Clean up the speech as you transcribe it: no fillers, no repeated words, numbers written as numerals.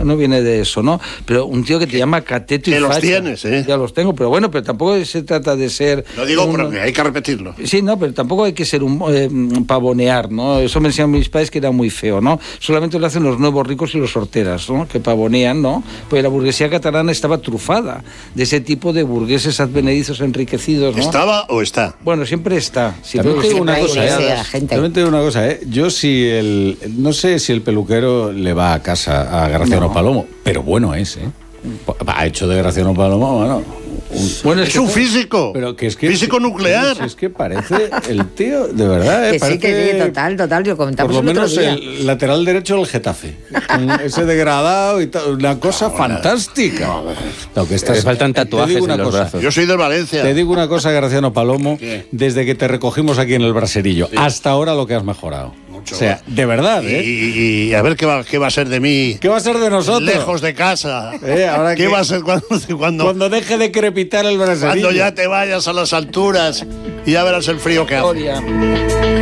no viene de eso, ¿no? Pero un tío que te llama cateto y que facha. los tienes, ¿eh? Ya los tengo, pero bueno, pero tampoco se trata de ser... Lo digo porque hay que repetirlo. Sí, no, pero tampoco hay que ser un pavonear, ¿no? Eso me enseñaron mis padres que era muy feo, ¿no? Solamente lo hacen los nuevos ricos y los horteras, ¿no? Que pavonean, ¿no? Pues la burguesía catalana estaba trufada de ese tipo de burgueses advenedizos enriquecidos, ¿no? ¿Estaba o está? Bueno, siempre está. También te digo una cosa, Yo no sé si el peluquero le va a casa a Graciano Palomo, pero bueno es, ¿eh? Ha hecho de Graciano Palomo, bueno... Bueno, es un físico. Pero que es que físico nuclear. Es que parece el tío, de verdad. Que sí, total. Yo comentamos por lo menos el otro día. el lateral derecho del Getafe. Con ese degradado y tal. Una cosa fantástica. Lo que le faltan tatuajes en los brazos. Yo soy del Valencia. Te digo una cosa, Graciano Palomo. ¿Qué? Desde que te recogimos aquí en el Braserillo, hasta ahora lo que has mejorado. Mucho. O sea, de verdad, ¿eh? Y a ver qué va a ser de mí. ¿Qué va a ser de nosotros? Lejos de casa. Ahora ¿Qué va a ser cuando deje de crepitar el Braserillo? Cuando ya te vayas a las alturas y ya verás el frío que hace.